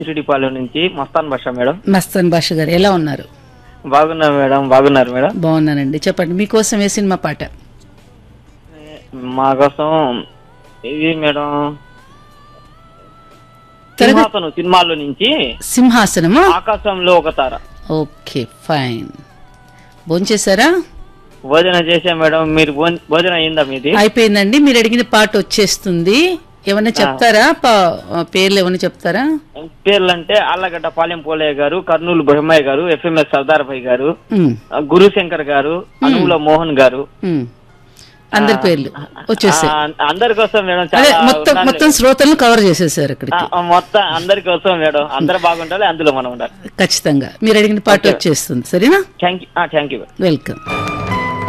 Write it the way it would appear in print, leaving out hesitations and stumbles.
షిరిడిపాలెం నుంచి మస్తాన్ భాష మేడం. మస్తాన్ భాష గారు ఎలా ఉన్నారు? బాగున్నారు మేడం. బాగున్నారు మేడం. బాగున్నానండి. చెప్పండి మీకోసం ఏ సినిమా పాట? మా కోసం ఇది మేడం సింహాసనం సినిమాలో నుంచి సింహాసనమా? ఆకాశంలో ఒక తార. Okay fine. భోంచేశారా? భోజనం చేసా మేడం. మీరు భోజనం అయిందా మీది? అయిపోయిందండి. మీరు అడిగిన పాట వచ్చేస్తుంది. ఏమన్నా చెప్తారా? పేర్లు ఏమన్నా చెప్తారా? పేర్లు అంటే ఆళ్లగడ్డ పాలెం పోలయ్య గారు, కర్నూలు బ్రహ్మయ్య గారు, ఎఫ్ఎంఎస్ సర్దార్ భాయ్ గారు, గురుశంకర్ గారు, అనువుల మోహన్ గారు, అందరి పేర్లు వచ్చేసాయి. అందరి కోసం మేడం. మొత్తం శ్రోతలను కవర్ చేసేసారు అక్కడికి. మొత్తం అందరి కోసం మేడం. అందరు బాగుండాలి, అందులో మనం ఉండాలి. ఖచ్చితంగా మీరు అడిగిన పాట వచ్చేస్తుంది. సరేనా? Thank you. వెల్కమ్.